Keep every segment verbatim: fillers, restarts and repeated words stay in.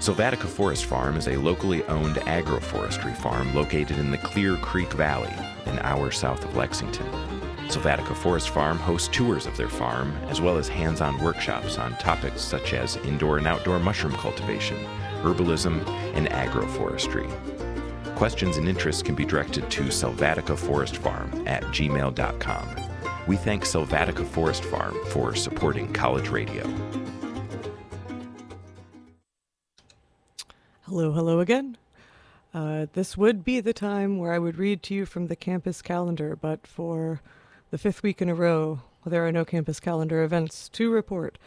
Sylvatica Forest Farm is a locally owned agroforestry farm located in the Clear Creek Valley, an hour south of Lexington. Sylvatica Forest Farm hosts tours of their farm, as well as hands-on workshops on topics such as indoor and outdoor mushroom cultivation, herbalism, and agroforestry. Questions and interests can be directed to sylvatica forest farm at gmail dot com. We thank Sylvatica Forest Farm for supporting College Radio. Hello, hello again. Uh, this would be the time where I would read to you from the campus calendar, but for the fifth week in a row, there are no campus calendar events to report.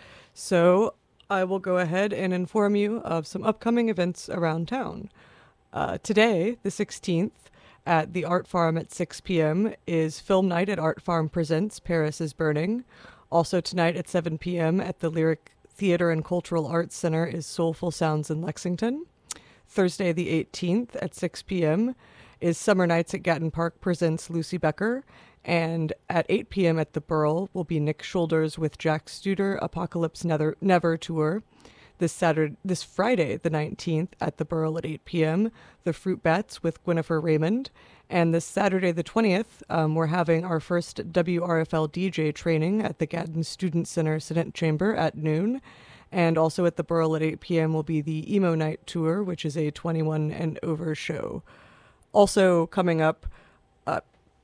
So I will go ahead and inform you of some upcoming events around town. Uh, today, the sixteenth, at the Art Farm at six p.m. is Film Night at Art Farm Presents Paris is Burning. Also tonight at seven p.m. at the Lyric Theater and Cultural Arts Center is Soulful Sounds in Lexington. Thursday the eighteenth at six p.m. is Summer Nights at Gatton Park Presents Lucy Becker. And at eight p.m. at the Burl will be Nick Shoulders with Jack Studer Apocalypse Never, Never Tour. This Saturday, this Friday the nineteenth at the Burl at eight p.m. the Fruit Bats with Gwynnifer Raymond. And this Saturday the twentieth, um, we're having our first W R F L D J training at the Gatton Student Center Student Chamber at noon. And also at the Burl at eight p.m. will be the Emo Night Tour, which is a twenty-one and over show. Also coming up, uh,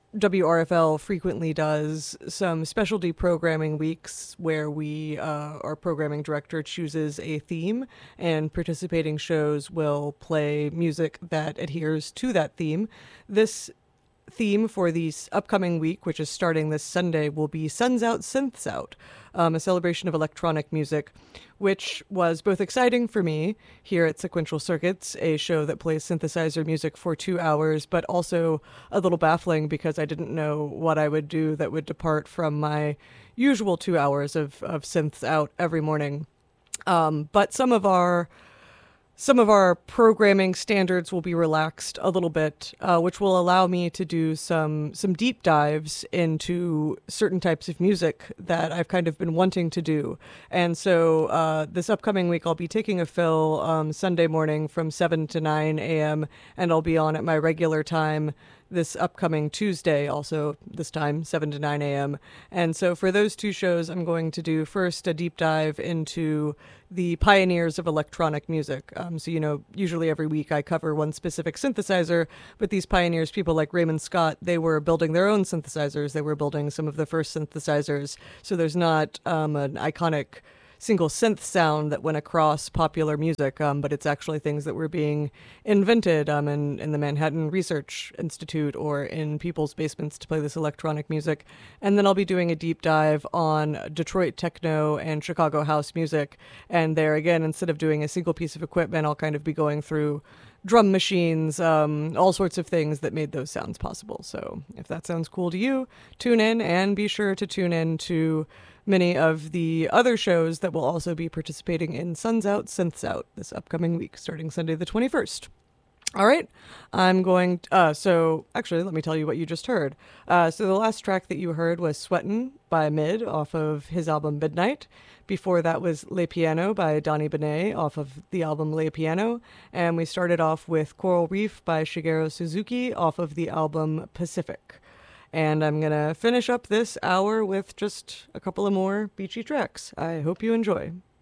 W R F L frequently does some specialty programming weeks where we, uh, our programming director chooses a theme, and participating shows will play music that adheres to that theme. This theme for the upcoming week, which is starting this Sunday, will be Suns Out, Synths Out, um, a celebration of electronic music, which was both exciting for me here at Sequential Circuits, a show that plays synthesizer music for two hours, but also a little baffling because I didn't know what I would do that would depart from my usual two hours of, of synths out every morning. Um, but some of our Some of our programming standards will be relaxed a little bit, uh, which will allow me to do some some deep dives into certain types of music that I've kind of been wanting to do. And so uh, this upcoming week, I'll be taking a fill um, Sunday morning from seven to nine a.m., and I'll be on at my regular time this upcoming Tuesday, also this time, seven to nine a.m. And so for those two shows, I'm going to do first a deep dive into the pioneers of electronic music. Um, so, you know, usually every week I cover one specific synthesizer, but these pioneers, people like Raymond Scott, they were building their own synthesizers. They were building some of the first synthesizers. So there's not um, an iconic single synth sound that went across popular music, um, but it's actually things that were being invented um, in, in the Manhattan Research Institute or in people's basements to play this electronic music. And then I'll be doing a deep dive on Detroit techno and Chicago house music. And there again, instead of doing a single piece of equipment, I'll kind of be going through drum machines, um, all sorts of things that made those sounds possible. So if that sounds cool to you, tune in, and be sure to tune in to many of the other shows that will also be participating in Suns Out, Synths Out this upcoming week, starting Sunday the twenty-first. All right, I'm going, to, uh, so actually, let me tell you what you just heard. Uh, so the last track that you heard was Sweatin' by Mid off of his album Midnight. Before that was Le Piano by Donny Benet off of the album Le Piano. And we started off with Coral Reef by Shigeru Suzuki off of the album Pacific. And I'm going to finish up this hour with just a couple of more beachy tracks. I hope you enjoy.